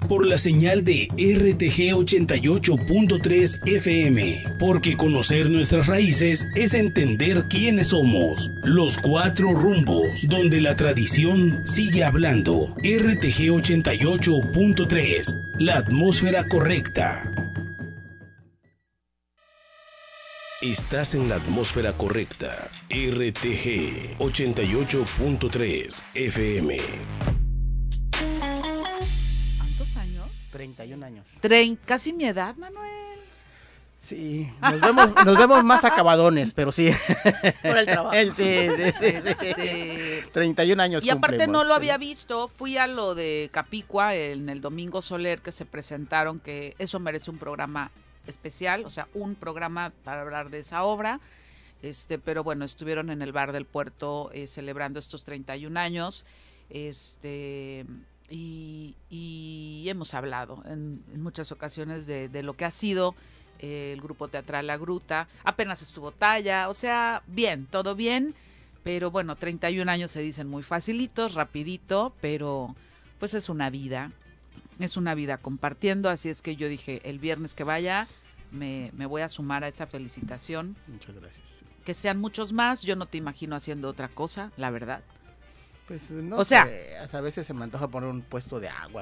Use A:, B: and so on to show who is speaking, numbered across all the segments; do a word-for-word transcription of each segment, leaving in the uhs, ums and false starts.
A: por la señal de R T G ochenta y ocho punto tres F M, porque conocer nuestras raíces es entender quiénes somos. Los Cuatro Rumbos, donde la tradición sigue hablando. R T G ochenta y ocho punto tres, la atmósfera correcta. Estás en la atmósfera correcta. R T G ochenta y ocho punto tres F M.
B: ¿Cuántos años?
C: treinta y un años.
B: Trein, casi mi edad, Manuel.
C: Sí, nos vemos, nos vemos más acabadones, pero sí.
D: Por el trabajo.
C: Sí, sí, sí, sí,
B: Este,
C: sí. treinta y un años
B: Y aparte
C: cumplimos,
B: no lo
C: sí.
B: había visto, fui a lo de Capicua en el Domingo Soler que se presentaron, que eso merece un programa especial, o sea, un programa para hablar de esa obra. Este, pero bueno, estuvieron en el Bar del Puerto eh, celebrando estos treinta y un años. Este, y, y hemos hablado en, en muchas ocasiones de, de lo que ha sido eh, el grupo teatral La Gruta. Apenas estuvo Talla, o sea, bien, todo bien, pero bueno, treinta y un años se dicen muy facilitos, rapidito, pero pues es una vida, es una vida compartiendo, así es que yo dije, el viernes que vaya, me, me voy a sumar a esa felicitación.
C: Muchas gracias.
B: Que sean muchos más, yo no te imagino haciendo otra cosa, la verdad.
C: Pues no
B: O sea,
C: creas, a veces se me antoja poner un puesto de agua.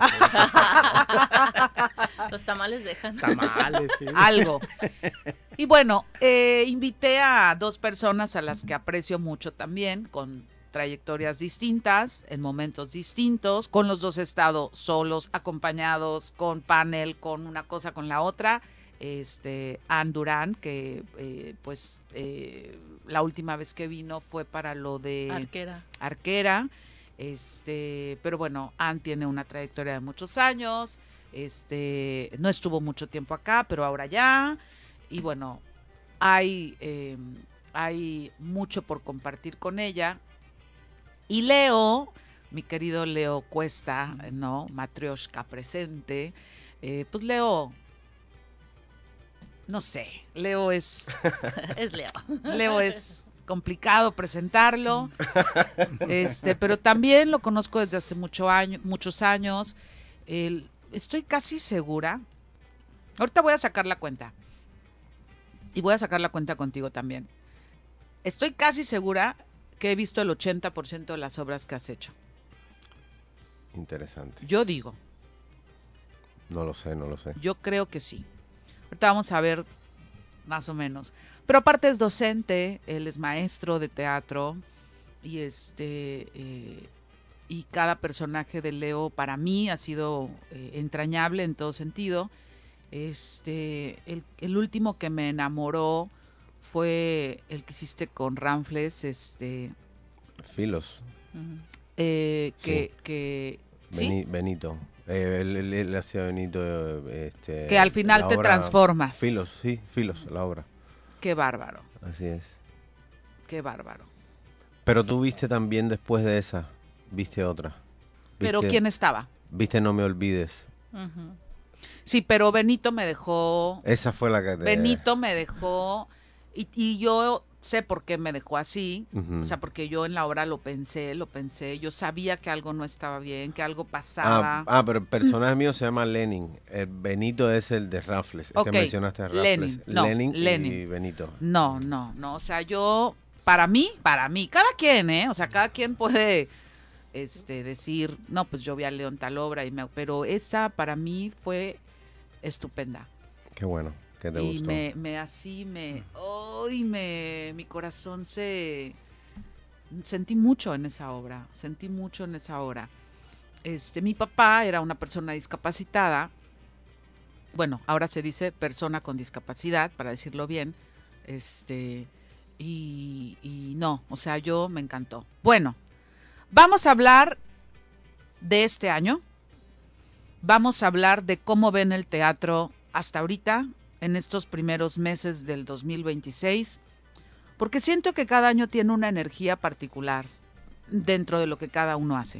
D: Los tamales dejan.
C: Tamales, sí.
B: Algo. Y bueno, eh, invité a dos personas a las que aprecio mucho también, con trayectorias distintas, en momentos distintos. Con los dos he estado solos, acompañados, con panel, con una cosa, con la otra. Este, Ann Durán, que eh, pues eh, la última vez que vino fue para lo de
D: Arquera.
B: Arquera, este, pero bueno, Ann tiene una trayectoria de muchos años, este, no estuvo mucho tiempo acá, pero ahora ya, y bueno, hay, eh, hay mucho por compartir con ella. Y Leo, mi querido Leo Cuesta, ¿no? Matrioshka presente, eh, pues Leo, no sé, Leo es...
D: Es Leo.
B: Leo es complicado presentarlo, este, pero también lo conozco desde hace mucho año, muchos años. El, estoy casi segura, ahorita voy a sacar la cuenta, y voy a sacar la cuenta contigo también. Estoy casi segura que he visto el ochenta por ciento de las obras que has hecho.
E: Interesante.
B: Yo digo,
E: No lo sé, no lo sé.
B: yo creo que sí. Ahorita vamos a ver más o menos. Pero aparte es docente, él es maestro de teatro y este eh, y cada personaje de Leo para mí ha sido eh, entrañable en todo sentido. Este el, el último que me enamoró fue el que hiciste con Ramfles, este
E: Filos.
B: eh, que
E: Sí.
B: que
E: Beni-
B: ¿sí?
E: Benito. Eh, él, él- él hacía Benito. eh, Este,
B: Que al final
E: la
B: te
E: obra-
B: transformas.
E: Filos, sí, Filos, la obra.
B: Qué bárbaro,
E: Así es.
B: qué bárbaro.
E: Pero tú viste también después de esa, viste otra.
B: Pero
E: Viste-
B: ¿quién estaba?
E: Viste No me olvides.
D: Ujú.
B: Sí, pero Benito me dejó,
E: Esa fue la que te...
B: Benito me dejó, y, y yo sé por qué me dejó así,
E: Ujú.
B: o sea, porque yo en la obra lo pensé, lo pensé, yo sabía que algo no estaba bien, que algo pasaba.
E: Ah, ah, pero el personaje mío se llama Lenin. El Benito es el de Raffles. Es
B: Ok,
E: que mencionaste a Raffles.
B: Lenin, no,
E: Lenin,
B: Lenin.
E: y Benito.
B: No, no, no, o sea, yo, para mí, para mí, cada quien, ¿eh? O sea, cada quien puede, este, decir, no, pues yo vi a León tal obra, y me, pero esa para mí fue estupenda.
E: Qué bueno, que te
B: Y
E: gustó.
B: me, me así, me, hoy me, mi corazón se, sentí mucho en esa obra, sentí mucho en esa obra. Este, mi papá era una persona discapacitada, bueno, ahora se dice persona con discapacidad, para decirlo bien, este, y, y no, o sea, yo me encantó. Bueno, vamos a hablar de este año, vamos a hablar de cómo ven el teatro hasta ahorita, en estos primeros meses del dos mil veintiséis, porque siento que cada año tiene una energía particular dentro de lo que cada uno hace.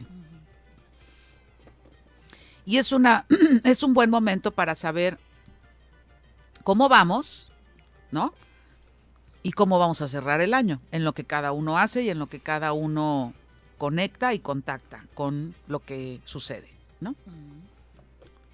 B: Y es una es un buen momento para saber cómo vamos, ¿no? Y cómo vamos a cerrar el año, en lo que cada uno hace y en lo que cada uno conecta y contacta con lo que sucede, ¿no?